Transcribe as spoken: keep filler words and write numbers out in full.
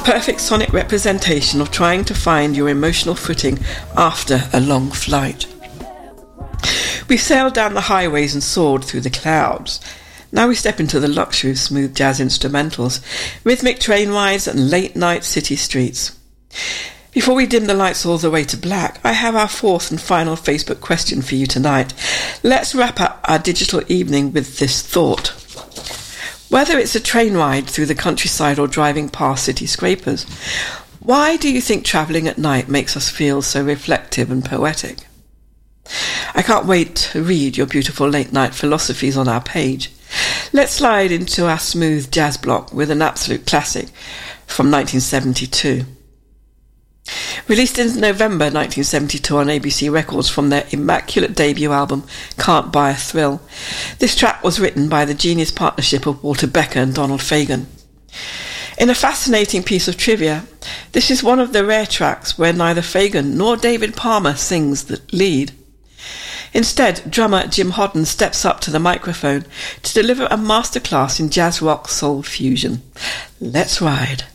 perfect sonic representation of trying to find your emotional footing after a long flight. We've sailed down the highways and soared through the clouds. Now we step into the luxury of smooth jazz instrumentals, rhythmic train rides and late-night city streets. Before we dim the lights all the way to black, I have our fourth and final Facebook question for you tonight. Let's wrap up our digital evening with this thought. Whether it's a train ride through the countryside or driving past city scrapers, why do you think travelling at night makes us feel so reflective and poetic? I can't wait to read your beautiful late-night philosophies on our page. Let's slide into our smooth jazz block with an absolute classic from nineteen seventy-two. Released in November nineteen seventy-two on A B C Records from their immaculate debut album, Can't Buy a Thrill, this track was written by the genius partnership of Walter Becker and Donald Fagen. In a fascinating piece of trivia, this is one of the rare tracks where neither Fagen nor David Palmer sings the lead. Instead, drummer Jim Hodden steps up to the microphone to deliver a masterclass in jazz rock soul fusion. Let's ride.